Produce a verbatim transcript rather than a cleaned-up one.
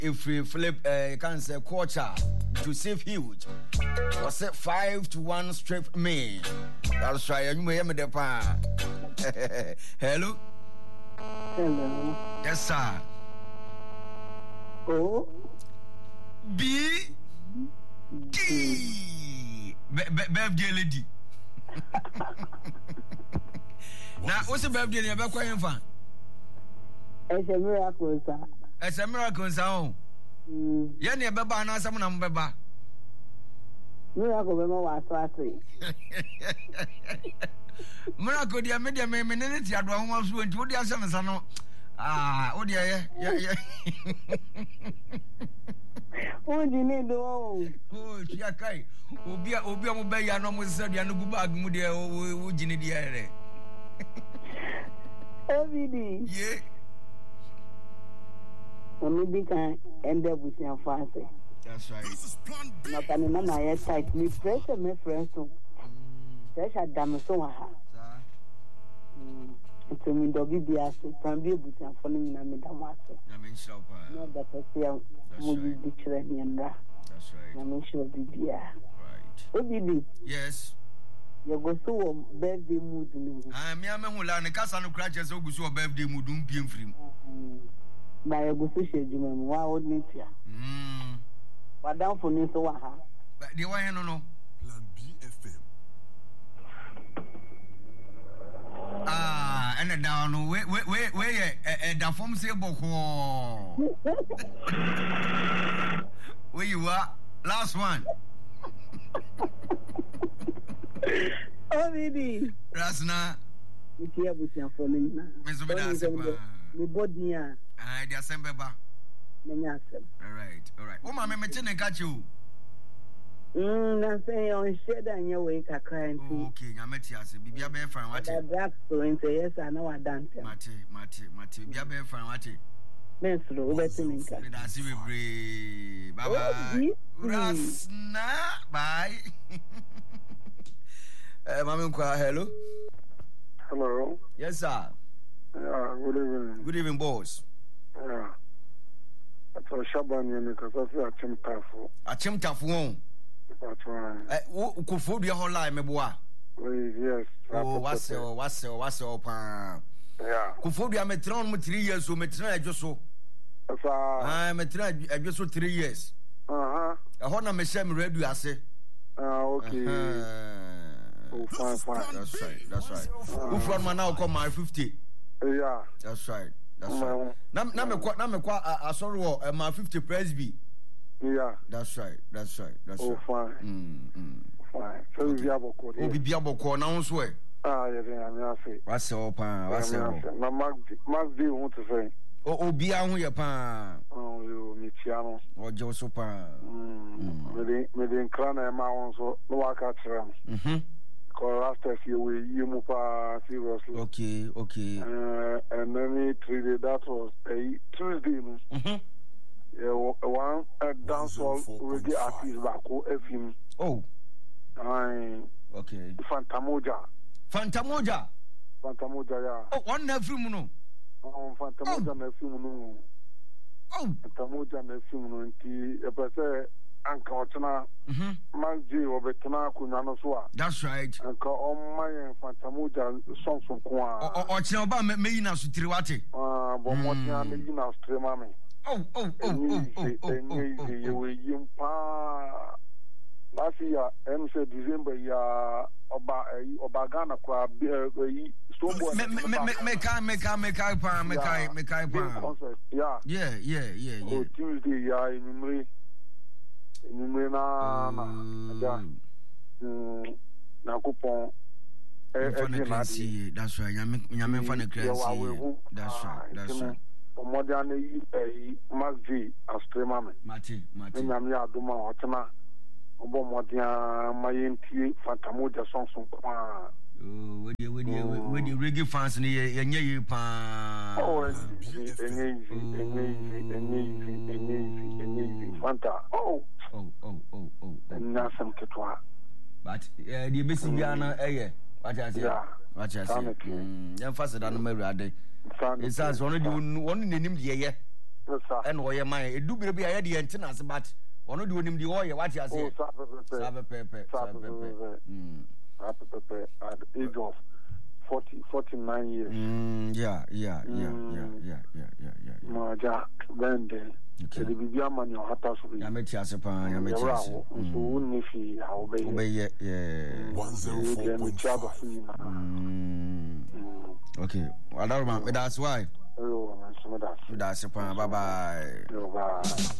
if we flip uh, can say culture to save huge was set five to one strip me. That's right. You may me the pa. Hello. Hello. Yes sir. O B D birthday lady. Now what's the birthday you be kwai mfa? It's a miracle, sir. It's a miracle, sir. Mm. Yeah, near Baba, and some number. Miracle, we know what's Miracle, dear media, may minute, I don't want to do the son. Ah, oh, dear, yeah, yeah. What do you need to oh, Chiakai, Obia, Obia, Obey, and almost said, and go back, Mudia, or Ginny, dear. Every day. Yeah. Maybe can end up with your fancy. That's right. Not any man I tight me pressure me friends so. Pressure damn so ha. It's a me doggy bias can be able to follow me na me da maso. Na me shop. No that say mo you dictionary ni ndra. That's right. Na me shop bibia. Right. Obibi. Yes. You go so birthday mood ni. Ah me am hu la ne kasa no crutches oguso birthday mood mpiem frim. Na you go so share juma mo wa odni tia. Mm. Wa down for ni so wa ha. But the one no no. Plan B F M. Ah, and down we we we we eh da form say boko. Where you are? Last one. Oh baby. Rasna. It's here with your phone na. Me so be da se pa. Me body a. Ah, the assembly ba. Me nya asem. All right, all right. O ma me me chene ka chu. Mm, na say on share that your way kakra nti. Okay, nya meti ase. Bibia be fan wate. The black so into yes I know what done. Mate, mate, mate. Bibia be fan wate. Me slow we better nka. Me da se we bre. Bye bye. Rasna, bye. Eh, mama nkwa, hello. Hello. Yes sir. Yeah, good evening. Good evening, boss. Yeah. That's a Shaban you because that's a chimtafo. A chimtafo. That's right. Eh, wo kufo bia ho line me boa. Yes. Oh, what's your what's your what's your pa. Yeah. Kufo bia me tron mo three years so me tron adwo so. That's ah. Ah, me tron adwo so three years. Uh-huh. Eh ho na me share me radio ase. Ah, okay. Oh, fine, fine. That's right. That's right. Who from man now come my fifty? Yeah. That's right. That's right. Na na me kwa na me kwa asori wo my fifty presby. Yeah. That's right. That's right. That's oh, right. Fine. Mm. mm. Fine. So we have a code. O bibia boko na won e. Ah, yeah, yeah, me say. What's your pa? What's your? Na mag mag di want to say. O obia ho ye pa. Oh, you me tiano. O je so pa. Mm. Me de me de nkra na ma won so no waka kire. Mhm. Because last year we you move seriously. Okay, okay. Uh, and then three days that was a Tuesday. Mhm. Yeah, one uh, dancehall reggae artist back who F M. Oh. I. Okay. Fantamoja. Fantamoja. Fantamoja, yeah. Oh, one na film no. Oh, Fantamoja na film no. Oh. Fantamoja na film no. Nti e pese anka otena. Mhm. Manji obetena kunya no so a. That's right. Anka on my Fantamoja song so ko a. O o chena ba me yi na sutiri wate. Ah, bo mo tia me yi na stream ame. Oh, oh, oh, oh, oh, oh, oh, you yimpa last year em say December ya oba oba Ghana kwa yi Stonebwoy me me me me kai me kai me kai pa me kai me kai pa yeah yeah yeah yeah yeah oh Tuesday ya imre imre na na ja na kupon eh that's right nyame nyame fa na crazy that's right that's right modern yi magzi astremame mate mate nyam ya adoma hotena obo modern mayenti Fantamoja song song kwa oh we we we the reggae fans ni yenye yi pa oh enye enye enye enye enye fanta oh oh oh oh oh na sam ketwa but eh the basic na eh what I say what I say mm yan fast da no mawurade it says one the one nenim de ye and oye my a do be a the antennas, but one of the onim the oil, what you say, Sabe Pepe, at the age of forty, forty-nine years. Mm, yeah, yeah, yeah, mm. yeah, yeah, yeah, yeah, yeah, yeah. Maja, then the Bibia man, your hat house will be a Yametiasapan, Yametias. So, wouldn't if he obey, yeah, one zero four point five. Okay, well, that's why. Oh, that's a bye bye.